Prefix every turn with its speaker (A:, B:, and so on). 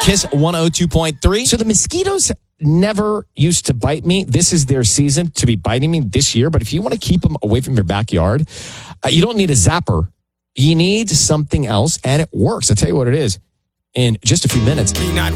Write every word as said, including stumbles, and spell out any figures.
A: Kiss one oh two point three. So the mosquitoes never used to bite me. This is their season to be biting me this year. But if you want to keep them away from your backyard, uh, you don't need a zapper. You need something else, and it works. I'll tell you what it is in just a few minutes.
B: Peanut